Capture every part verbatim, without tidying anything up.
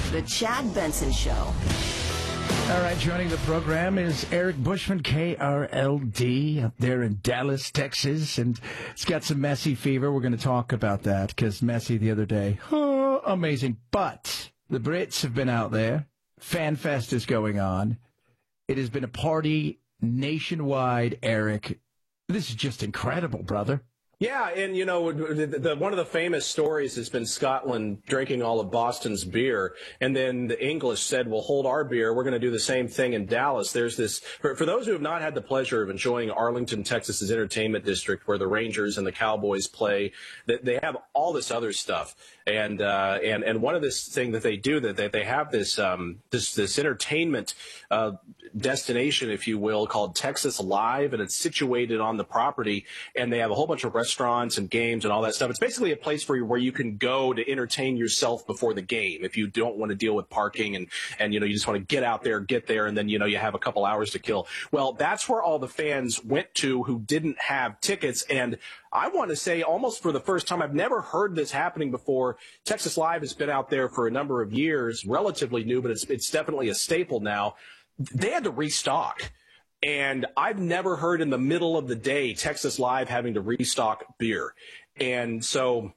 The Chad Benson Show. All right, joining the program is Eric Bushman, K R L D, up there in Dallas, Texas, and it's got some Messi fever. We're going to talk about that because Messi the other day, oh, amazing. But the Brits have been out there. Fan Fest is going on. It has been a party nationwide, Eric. This is just incredible, brother. Yeah, and, you know, the, the, one of the famous stories has been Scotland drinking all of Boston's beer, and then the English said, well, hold our beer. We're going to do the same thing in Dallas. There's this, for, for those who have not had the pleasure of enjoying Arlington, Texas's entertainment district, where the Rangers and the Cowboys play, that they have all this other stuff. And, uh, and, and one of this thing that they do, that they, they have this, um, this, this entertainment, uh, destination, if you will, called Texas Live, and it's situated on the property, and they have a whole bunch of restaurants and games and all that stuff. It's basically a place where, where you can go to entertain yourself before the game if you don't want to deal with parking and, and, you know, you just want to get out there, get there, and then, you know, you have a couple hours to kill. Well, that's where all the fans went to who didn't have tickets. And I want to say almost for the first time, I've never heard this happening before. Texas Live has been out there for a number of years, relatively new, but it's, it's definitely a staple now. They had to restock. And I've never heard in the middle of the day Texas Live having to restock beer. And so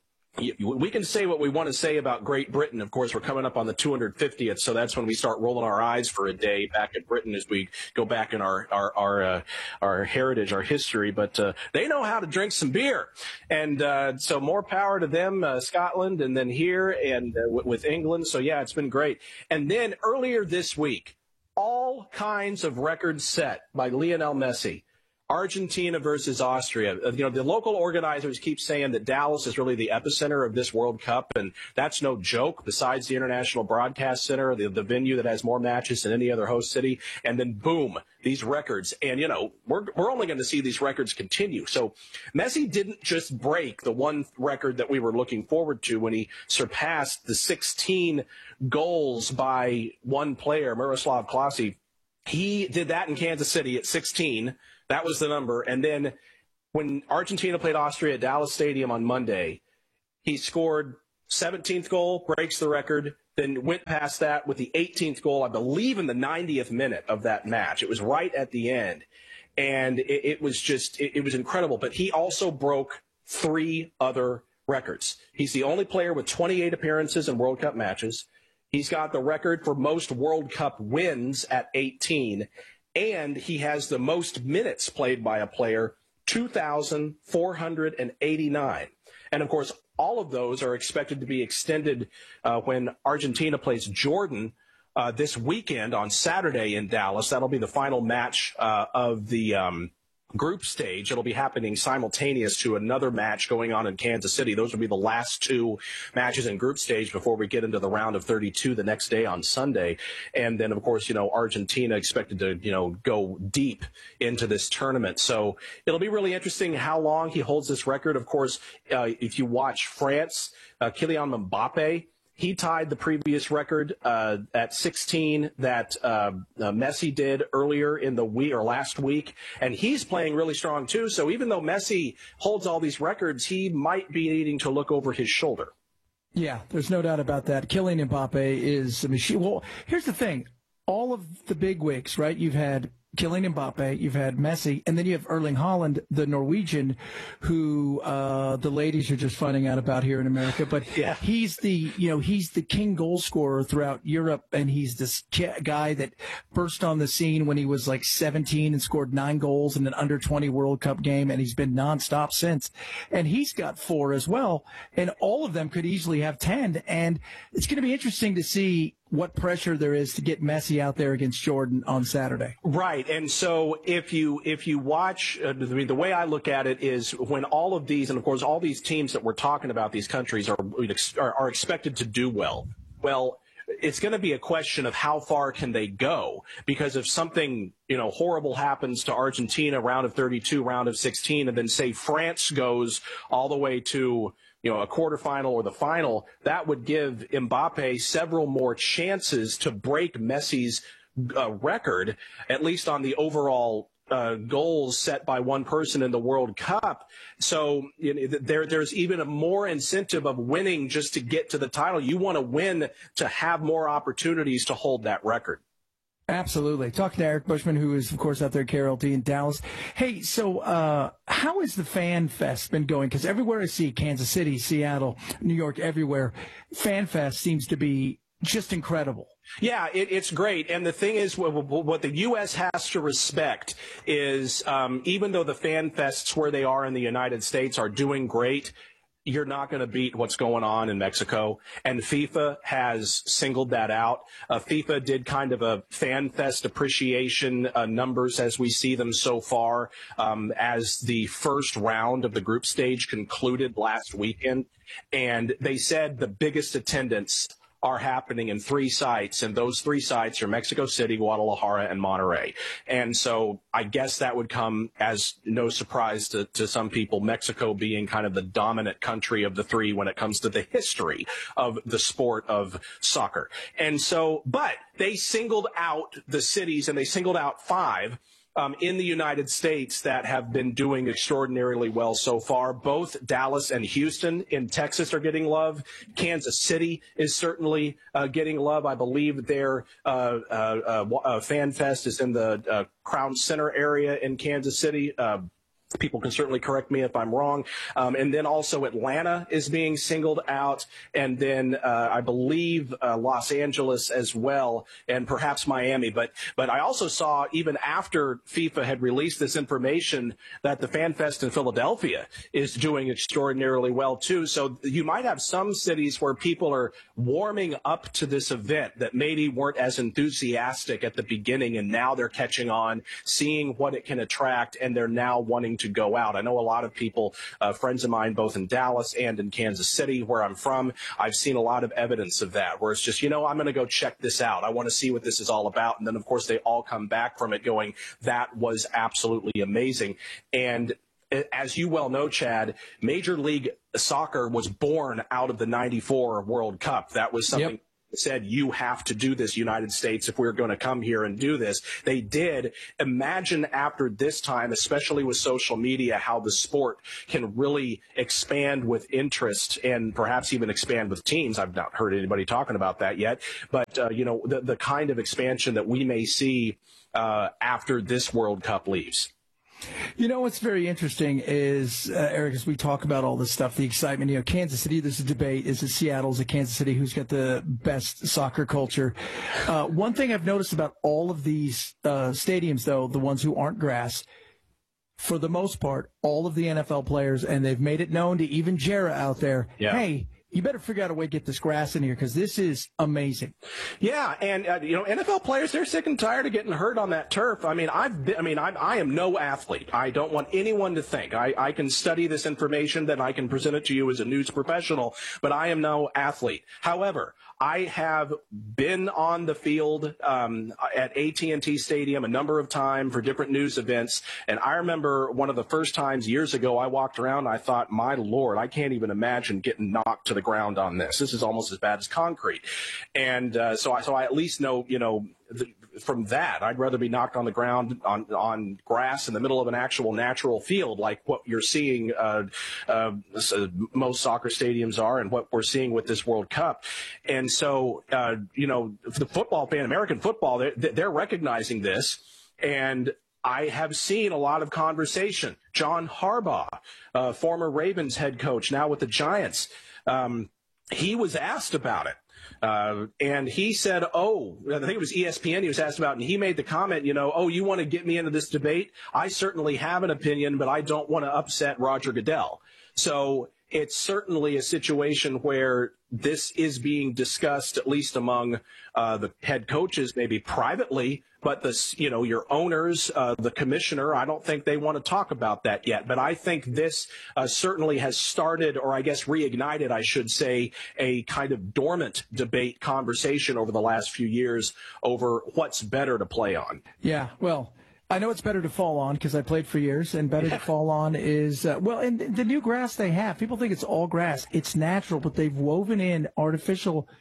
we can say what we want to say about Great Britain. Of course, we're coming up on the two hundred fiftieth, so that's when we start rolling our eyes for a day back at Britain as we go back in our our our, uh, our heritage, our history. But uh, they know how to drink some beer, and uh, so more power to them, uh, Scotland, and then here and uh, w- with England. So yeah, it's been great. And then earlier this week, all kinds of records set by Lionel Messi. Argentina versus Austria. You know, the local organizers keep saying that Dallas is really the epicenter of this World Cup, and that's no joke. Besides the International Broadcast Center, the, the venue that has more matches than any other host city, and then boom, these records. And, you know, we're, we're only going to see these records continue. So Messi didn't just break the one record that we were looking forward to when he surpassed the sixteen goals by one player, Miroslav Klose. He did that in Kansas City at sixteen. That was the number. And then when Argentina played Austria at Dallas Stadium on Monday, he scored seventeenth goal, breaks the record, then went past that with the eighteenth goal, I believe in the ninetieth minute of that match. It was right at the end. And it, it was just, it, it was incredible. But he also broke three other records. He's the only player with twenty-eight appearances in World Cup matches. He's got the record for most World Cup wins at eighteen. And he has the most minutes played by a player, two thousand four hundred eighty-nine. And, of course, all of those are expected to be extended uh, when Argentina plays Jordan uh, this weekend on Saturday in Dallas. That'll be the final match uh, of the um, group stage. It'll be happening simultaneous to another match going on in Kansas City. Those will be the last two matches in group stage before we get into the round of thirty-two the next day on Sunday. And then, of course, you know, Argentina expected to, you know, go deep into this tournament. So it'll be really interesting how long he holds this record. Of course, uh, if you watch France, uh, Kylian Mbappe, he tied the previous record uh, at sixteen that uh, uh, Messi did earlier in the week or last week, and he's playing really strong too. So even though Messi holds all these records, he might be needing to look over his shoulder. Yeah, there's no doubt about that. Kylian Mbappe is a machine. Well, here's the thing. All of the big wigs, right? You've had Kylian Mbappe, you've had Messi, and then you have Erling Haaland, the Norwegian, who uh, the ladies are just finding out about here in America. But yeah. he's the, you know, he's the king goal scorer throughout Europe, and he's this guy that burst on the scene when he was like seventeen and scored nine goals in an under twenty World Cup game, and he's been nonstop since. And he's got four as well, and all of them could easily have ten. And it's going to be interesting to see what pressure there is to get Messi out there against Jordan on Saturday. Right. And so if you if you watch, uh, the, the way I look at it is when all of these, and of course all these teams that we're talking about, these countries are are, are expected to do well. Well, it's going to be a question of how far can they go, because if something, you know, horrible happens to Argentina, round of thirty-two, round of sixteen, and then say France goes all the way to, you know, a quarterfinal or the final, that would give Mbappe several more chances to break Messi's uh, record, at least on the overall uh, goals set by one person in the World Cup. So you know, there, there's even a more incentive of winning just to get to the title. You want to win to have more opportunities to hold that record. Absolutely. Talking to Eric Bushman, who is, of course, out there at K R L D in Dallas. Hey, so uh, how has the Fan Fest been going? Because everywhere I see, Kansas City, Seattle, New York, everywhere, Fan Fest seems to be just incredible. Yeah, it, it's great. And the thing is, what, what the U S has to respect is um, even though the Fan Fests where they are in the United States are doing great, you're not going to beat what's going on in Mexico. And FIFA has singled that out. Uh, FIFA did kind of a fan fest appreciation uh, numbers as we see them so far, um, as the first round of the group stage concluded last weekend. And they said the biggest attendance are happening in three sites, and those three sites are Mexico City, Guadalajara, and Monterrey. And so I guess that would come as no surprise to, to some people, Mexico being kind of the dominant country of the three when it comes to the history of the sport of soccer. And so, but they singled out the cities, and they singled out five Um, in the United States that have been doing extraordinarily well so far. Both Dallas and Houston in Texas are getting love. Kansas City is certainly uh, getting love. I believe their uh, uh, uh, Fan Fest is in the uh, Crown Center area in Kansas City. Uh, People can certainly correct me if I'm wrong. Um, and then also Atlanta is being singled out. And then uh, I believe uh, Los Angeles as well, and perhaps Miami. But but I also saw, even after FIFA had released this information, that the Fan Fest in Philadelphia is doing extraordinarily well, too. So you might have some cities where people are warming up to this event that maybe weren't as enthusiastic at the beginning, and now they're catching on, seeing what it can attract, and they're now wanting to go out. I know a lot of people, uh, friends of mine, both in Dallas and in Kansas City, where I'm from, I've seen a lot of evidence of that, where it's just, you know, I'm going to go check this out. I want to see what this is all about. And then, of course, they all come back from it going, that was absolutely amazing. And as you well know, Chad, Major League Soccer was born out of the ninety-four World Cup. That was something. Yep. Said, you have to do this, United States, if we're going to come here and do this. They did. Imagine after this time, especially with social media, how the sport can really expand with interest and perhaps even expand with teams. I've not heard anybody talking about that yet. But, uh, you know, the, the kind of expansion that we may see uh, after this World Cup leaves. You know, what's very interesting is, uh, Eric, as we talk about all this stuff, the excitement, you know, Kansas City, there's a debate. Is it Seattle? Is it Kansas City? Who's got the best soccer culture? Uh, one thing I've noticed about all of these uh, stadiums, though, the ones who aren't grass, for the most part, all of the N F L players, and they've made it known to even Jera out there, yeah. Hey, you better figure out a way to get this grass in here, because this is amazing. Yeah, and uh, you know, N F L players, they're sick and tired of getting hurt on that turf. I mean, I've been, I mean, I, I am no athlete. I don't want anyone to think I, I can study this information, then I can present it to you as a news professional, but I am no athlete. However, I have been on the field um, at A T and T Stadium a number of times for different news events, and I remember one of the first times years ago I walked around, and I thought, my Lord, I can't even imagine getting knocked to the ground on this. This is almost as bad as concrete. And uh, so, I, so I at least know, you know, the, from that, I'd rather be knocked on the ground on, on grass in the middle of an actual natural field, like what you're seeing uh, uh, most soccer stadiums are, and what we're seeing with this World Cup. And so, uh, you know, the football fan, American football, they're, they're recognizing this. And I have seen a lot of conversation. John Harbaugh, uh, former Ravens head coach, now with the Giants, um, he was asked about it. Uh, and he said, oh, I think it was E S P N he was asked about, and he made the comment, you know, oh, you want to get me into this debate? I certainly have an opinion, but I don't want to upset Roger Goodell. So it's certainly a situation where this is being discussed, at least among uh, the head coaches, maybe privately, but the, you know, your owners, uh, the commissioner, I don't think they want to talk about that yet. But I think this uh, certainly has started, or I guess reignited, I should say, a kind of dormant debate conversation over the last few years over what's better to play on. Yeah, well, I know it's better to fall on because I played for years, and better yeah. to fall on is, uh, well, and the new grass they have, people think it's all grass. It's natural, but they've woven in artificial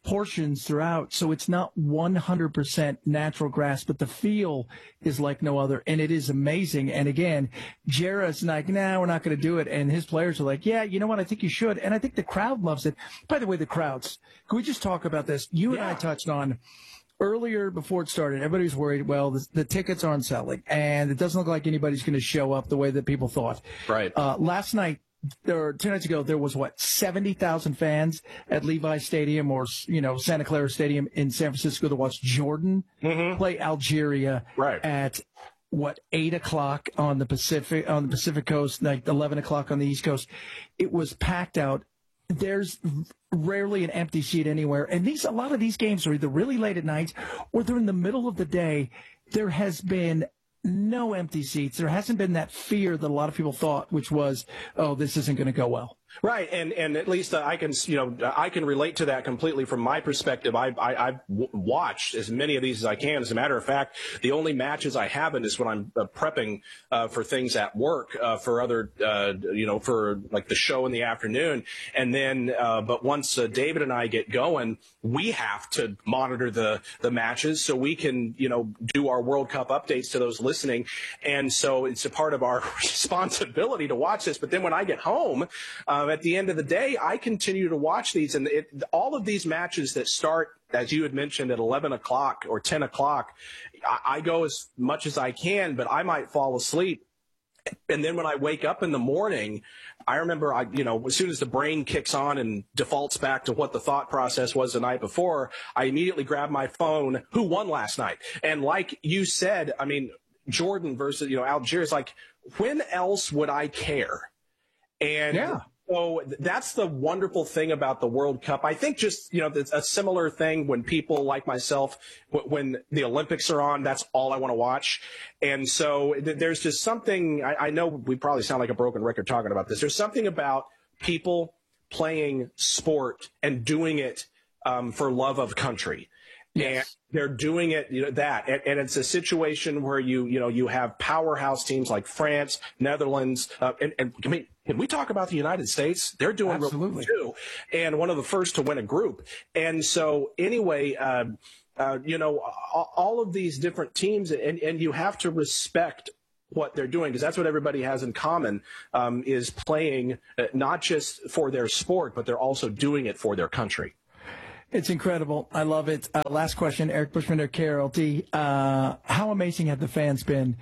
portions throughout, so it's not one hundred percent natural grass, but the feel is like no other, and it is amazing. And again, Jarrett's like, nah, we're not going to do it, and his players are like, yeah, you know what, I think you should, and I think the crowd loves it. By the way, the crowds, can we just talk about this? You and yeah. I touched on earlier before it started, everybody was worried, well, the, the tickets aren't selling, and it doesn't look like anybody's going to show up the way that people thought. Right. Uh, last night, or two nights ago, there was, what, seventy thousand fans at Levi Stadium or, you know, Santa Clara Stadium in San Francisco to watch Jordan mm-hmm. play Algeria right. at, what, eight o'clock on the Pacific, on the Pacific Coast, like eleven o'clock on the East Coast. It was packed out. There's rarely an empty seat anywhere. And these, a lot of these games are either really late at night or they're in the middle of the day. There has been no empty seats. There hasn't been that fear that a lot of people thought, which was, oh, this isn't going to go well. Right, and and at least uh, I can you know I can relate to that completely from my perspective. I, I I've w- watched as many of these as I can. As a matter of fact, the only matches I haven't is when I'm uh, prepping uh, for things at work uh, for other uh, you know for like the show in the afternoon. And then, uh, but once uh, David and I get going, we have to monitor the the matches so we can you know do our World Cup updates to those listening. And so it's a part of our responsibility to watch this. But then when I get home. Uh, at the end of the day, I continue to watch these, and it, all of these matches that start, as you had mentioned, at eleven o'clock or ten o'clock, I, I go as much as I can, but I might fall asleep. And then when I wake up in the morning, I remember, I, you know, as soon as the brain kicks on and defaults back to what the thought process was the night before, I immediately grab my phone. Who won last night? And like you said, I mean, Jordan versus, you know, Algeria is like, when else would I care? And yeah. So that's the wonderful thing about the World Cup. I think just, you know, it's a similar thing when people like myself, when the Olympics are on, that's all I want to watch. And so there's just something, I, I know we probably sound like a broken record talking about this. There's something about people playing sport and doing it um, for love of country. Yes. And they're doing it, you know, that, and, and it's a situation where you, you know, you have powerhouse teams like France, Netherlands, uh, and, and I mean, can we talk about the United States? They're doing Absolutely. Really too, and one of the first to win a group. And so, anyway, uh, uh, you know, all of these different teams, and, and you have to respect what they're doing, because that's what everybody has in common, um, is playing uh, not just for their sport, but they're also doing it for their country. It's incredible. I love it. Uh, last question, Eric Bushman at K R L D. Uh, how amazing have the fans been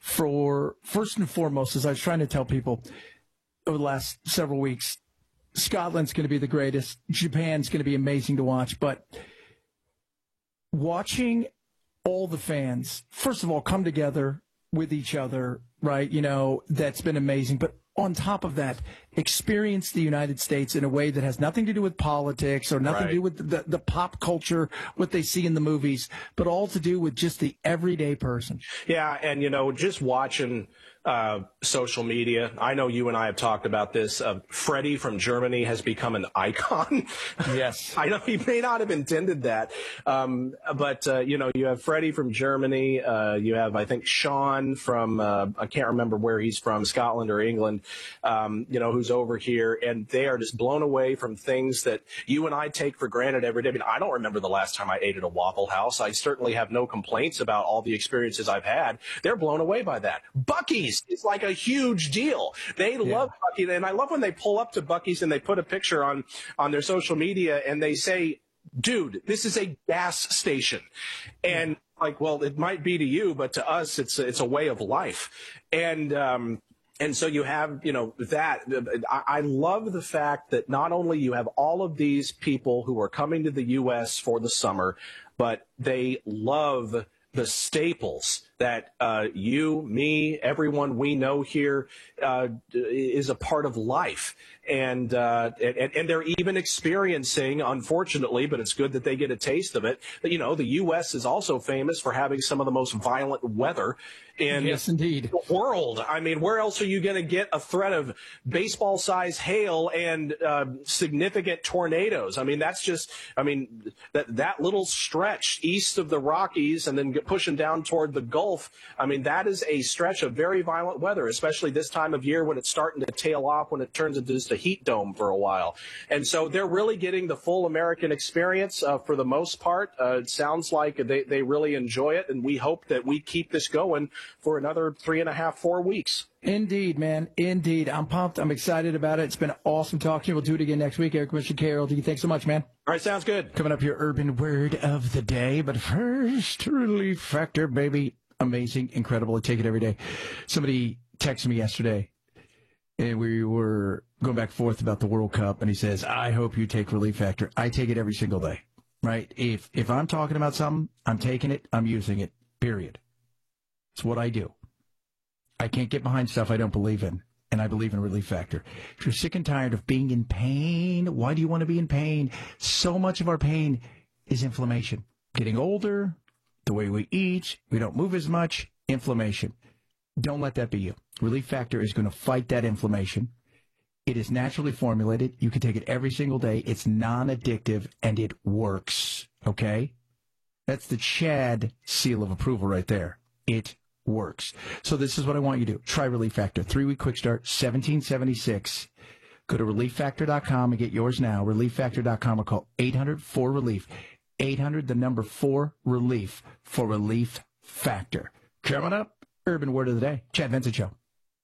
for, first and foremost, as I was trying to tell people over the last several weeks, Scotland's going to be the greatest. Japan's going to be amazing to watch. But watching all the fans, first of all, come together with each other, right? You know, that's been amazing. But on top of that, experience the United States in a way that has nothing to do with politics or nothing right. to do with the, the pop culture, what they see in the movies, but all to do with just the everyday person. Yeah, and, you know, just watching uh, social media, I know you and I have talked about this. Uh, Freddie from Germany has become an icon. Yes. I know he may not have intended that, um, but, uh, you know, you have Freddie from Germany. Uh, you have, I think, Sean from, uh, I can't remember where he's from, Scotland or England, um, you know, who's over here. And they are just blown away from things that you and I take for granted every day. I mean, I don't remember the last time I ate at a Waffle House. I certainly have no complaints about all the experiences I've had. They're blown away by that. Buc-ee's is like a huge deal. They yeah. love Buc-ee's. And I love when they pull up to Buc-ee's and they put a picture on, on their social media and they say, dude, this is a gas station. And like, well, it might be to you, but to us, it's, it's a way of life. And, um, And so you have, you know, that. I, I love the fact that not only you have all of these people who are coming to the U S for the summer, but they love the staples that uh, you, me, everyone we know here uh, is a part of life. And, uh, and and they're even experiencing, unfortunately, but it's good that they get a taste of it, that, you know, the U S is also famous for having some of the most violent weather in yes, indeed. the world. I mean, where else are you going to get a threat of baseball-sized hail and uh, significant tornadoes? I mean, that's just, I mean, that, that little stretch east of the Rockies and then get pushing down toward the Gulf Gulf, I mean, that is a stretch of very violent weather, especially this time of year when it's starting to tail off, when it turns into just a heat dome for a while. And so they're really getting the full American experience uh, for the most part. Uh, it sounds like they, they really enjoy it, and we hope that we keep this going for another three and a half, four weeks. Indeed, man. Indeed. I'm pumped. I'm excited about it. It's been awesome talking to you. We'll do it again next week. Eric Bushman, K R L D. Thanks so much, man. All right, sounds good. Coming up, your urban word of the day. But first, Relief Factor, baby. Amazing, incredible. I take it every day. Somebody texted me yesterday, and we were going back and forth about the World Cup, and he says, I hope you take Relief Factor. I take it every single day, right? If, if I'm talking about something, I'm taking it, I'm using it, period. It's what I do. I can't get behind stuff I don't believe in, and I believe in Relief Factor. If you're sick and tired of being in pain, why do you want to be in pain? So much of our pain is inflammation. Getting older, the way we eat, we don't move as much, inflammation. Don't let that be you. Relief Factor is going to fight that inflammation. It is naturally formulated. You can take it every single day. It's non-addictive, and it works, okay? That's the Chad seal of approval right there. It works. So this is what I want you to do. Try Relief Factor. Three-week quick start, seventeen seventy-six. Go to relief factor dot com and get yours now. relief factor dot com or call eight hundred four relief. eight hundred, the number four, relief for Relief Factor. Coming up, Urban Word of the Day. Chad Vincent Show.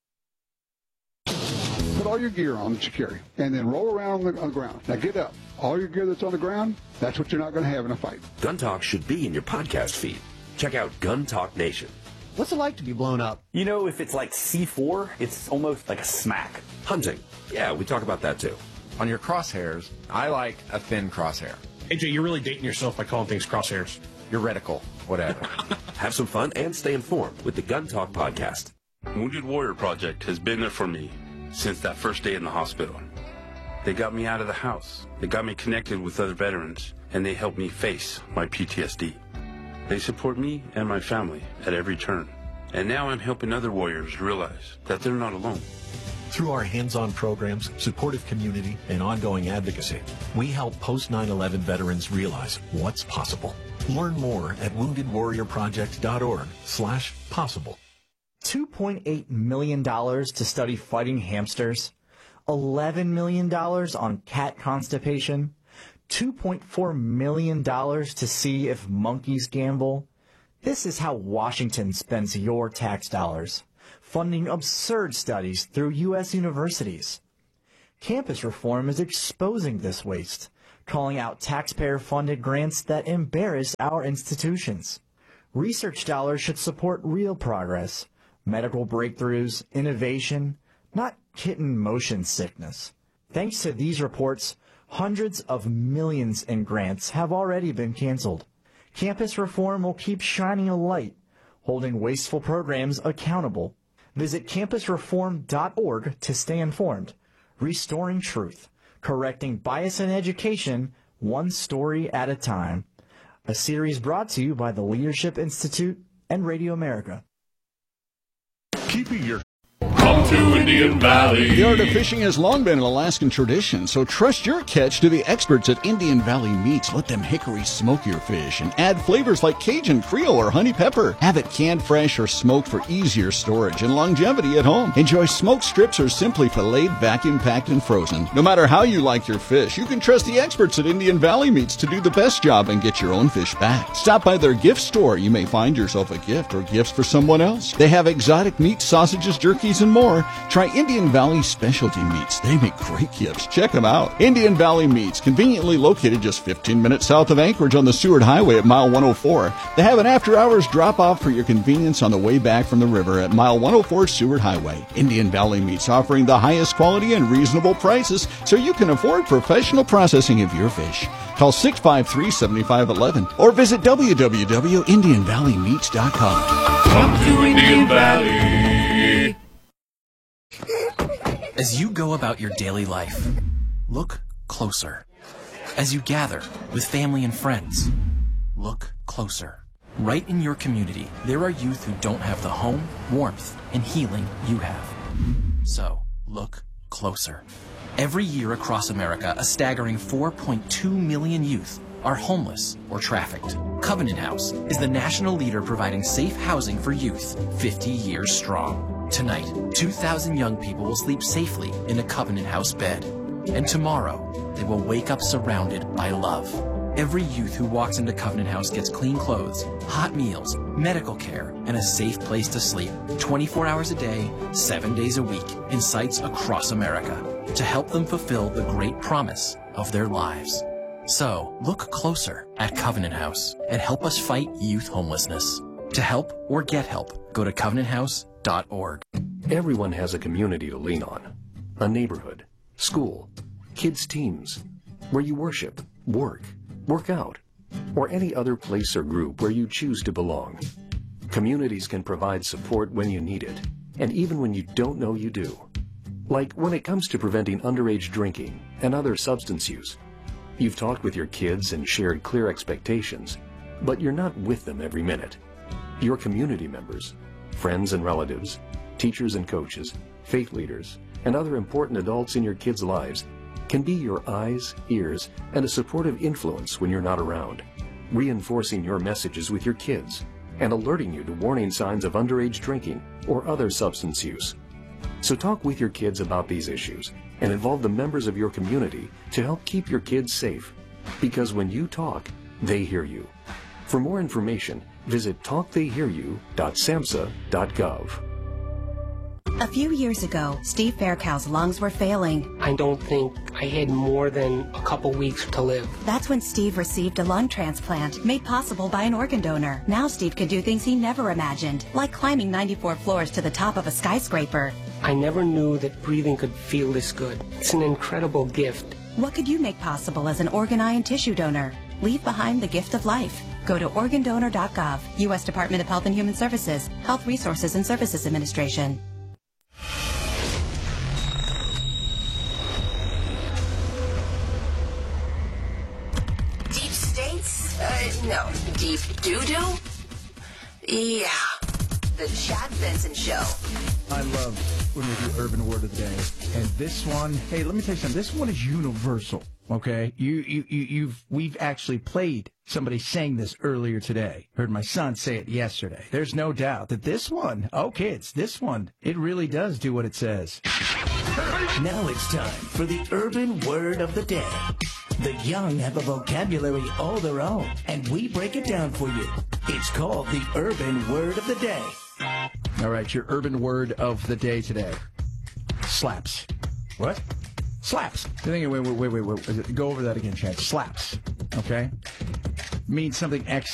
Put all your gear on that you carry, and then roll around on the, on the ground. Now get up. All your gear that's on the ground, that's what you're not going to have in a fight. Gun Talk should be in your podcast feed. Check out Gun Talk Nation. What's it like to be blown up? You know, if it's like C four, it's almost like a smack. Hunting. Yeah, we talk about that too. On your crosshairs, I like a thin crosshair. A J, you're really dating yourself by calling things crosshairs. Your reticle, whatever. Have some fun and stay informed with the Gun Talk podcast. Wounded Warrior Project has been there for me since that first day in the hospital. They got me out of the house. They got me connected with other veterans, and they helped me face my P T S D. They support me and my family at every turn. And now I'm helping other warriors realize that they're not alone. Through our hands-on programs, supportive community, and ongoing advocacy, we help post nine eleven veterans realize what's possible. Learn more at wounded warrior project dot org slash possible. two point eight million dollars to study fighting hamsters, eleven million dollars on cat constipation, two point four million dollars to see if monkeys gamble. This is how Washington spends your tax dollars, funding absurd studies through U S universities. Campus reform is exposing this waste, calling out taxpayer-funded grants that embarrass our institutions. Research dollars should support real progress, medical breakthroughs, innovation, not kitten motion sickness. Thanks to these reports, hundreds of millions in grants have already been canceled. Campus reform will keep shining a light, holding wasteful programs accountable. Visit campus reform dot org to stay informed. Restoring truth, correcting bias in education, one story at a time. A series brought to you by the Leadership Institute and Radio America. Keeping your Come to Indian Valley. The art of fishing has long been an Alaskan tradition, so trust your catch to the experts at Indian Valley Meats. Let them hickory smoke your fish and add flavors like Cajun, Creole, or honey pepper. Have it canned fresh or smoked for easier storage and longevity at home. Enjoy smoked strips or simply filleted, vacuum packed, and frozen. No matter how you like your fish, you can trust the experts at Indian Valley Meats to do the best job and get your own fish back. Stop by their gift store. You may find yourself a gift or gifts for someone else. They have exotic meats, sausages, jerkies, and more. Try Indian Valley Specialty Meats. They make great gifts. Check them out. Indian Valley Meats, conveniently located just fifteen minutes south of Anchorage on the Seward Highway at mile one oh four. They have an after-hours drop-off for your convenience on the way back from the river at mile one oh four Seward Highway. Indian Valley Meats, offering the highest quality and reasonable prices so you can afford professional processing of your fish. Call six five three, seven five one one or visit w w w dot indian valley meats dot com. Come to Indian Valley. As you go about your daily life, look closer. As you gather with family and friends, look closer. Right in your community, there are youth who don't have the home, warmth, and healing you have. So, look closer. Every year across America, a staggering four point two million youth are homeless or trafficked. Covenant House is the national leader providing safe housing for youth, fifty years strong. Tonight, two thousand young people will sleep safely in a Covenant House bed. And tomorrow, they will wake up surrounded by love. Every youth who walks into Covenant House gets clean clothes, hot meals, medical care, and a safe place to sleep twenty-four hours a day, seven days a week, in sites across America to help them fulfill the great promise of their lives. So, look closer at Covenant House and help us fight youth homelessness. To help or get help, go to covenant house dot org. Everyone has a community to lean on. A neighborhood, school, kids' teams, where you worship, work, work out, or any other place or group where you choose to belong. Communities can provide support when you need it, and even when you don't know you do. Like when it comes to preventing underage drinking and other substance use. You've talked with your kids and shared clear expectations, but you're not with them every minute. Your community members, friends and relatives, teachers and coaches, faith leaders, and other important adults in your kids' lives can be your eyes, ears, and a supportive influence when you're not around, reinforcing your messages with your kids and alerting you to warning signs of underage drinking or other substance use. So talk with your kids about these issues and involve the members of your community to help keep your kids safe. Because when you talk, they hear you. For more information, visit talk they hear you dot samhsa dot gov. A few years ago, Steve Faircow's lungs were failing. I don't think I had more than a couple weeks to live. That's when Steve received a lung transplant made possible by an organ donor. Now Steve can do things he never imagined, like climbing ninety-four floors to the top of a skyscraper. I never knew that breathing could feel this good. It's an incredible gift. What could you make possible as an organ, eye, and tissue donor? Leave behind the gift of life. Go to organ donor dot gov, U S Department of Health and Human Services, Health Resources and Services Administration. Deep states? Uh, no. Deep doo-doo? Yeah. The Chad Benson Show. I love when we do Urban Word of the Day. And this one, hey, let me tell you something. This one is universal, okay? You, you, you, you've, we've actually played somebody saying this earlier today. Heard my son say it yesterday. There's no doubt that this one, oh, kids, this one, it really does do what it says. Now it's time for the Urban Word of the Day. The young have a vocabulary all their own, and we break it down for you. It's called the Urban Word of the Day. All right, your urban word of the day today. Slaps. What? Slaps. Wait, wait, wait, wait, wait. Go over that again, Chad. Slaps. Okay? Means something X.